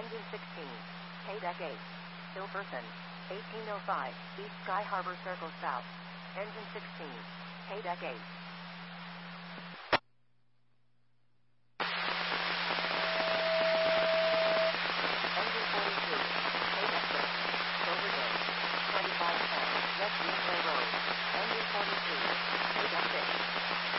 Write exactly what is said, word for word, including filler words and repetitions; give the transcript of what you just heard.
Engine sixteen. K-Deck eight. Hilferson. eighteen oh five. East Sky Harbor Circle South. Engine sixteen. K-Deck eight.